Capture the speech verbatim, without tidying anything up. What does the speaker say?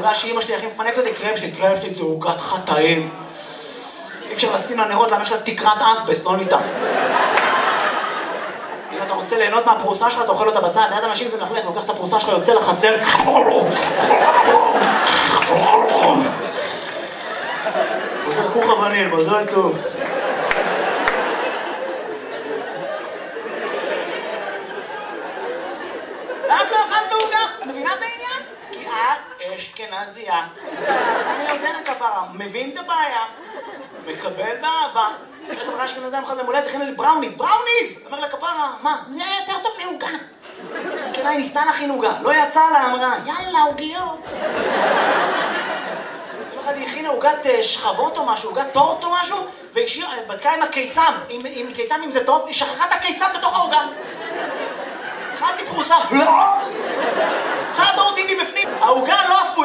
אמרה שאמא שלי הכי מפנקת אותי, קרם שלי, קרם שלי זה עוגת חטאים. אי אפשר לשים לנרות, למה יש לה תקרת אסבסט, לא ניתן. אם אתה רוצה ליהנות מהפרוסה שלך, אתה אוכל אותה בצד, ליד אנשים זה מלכלך, לוקח את הפרוסה שלך, יוצא לחצר. חוזר כוך אבנים, מזל טוב. ואת לא אכלת בעוגה? את מבינה את העניין? כי את אשכנזייה. אני יודע כפרה, מבין את הבעיה, מקבל באהבה. איך חברה אשכנזייה מחד למולדת, תכין לי בראוניס, בראוניס! אומר לה כפרה, מה? זה היה יותר טוב מעוגה. מסכנה, היא ניסתה להכין עוגה, לא יצא לה, אמרה, יאללה, עוגיות. יום אחד היא הכינה עוגת שכבות או משהו, עוגת טורט או משהו, והיא בדקה עם הקיסם, עם קיסם אם זה טוב, היא שכחה את הקיסם בתוך העוגה. אכלתי פרוסה, סעד אותי מבפנים, העוגה לא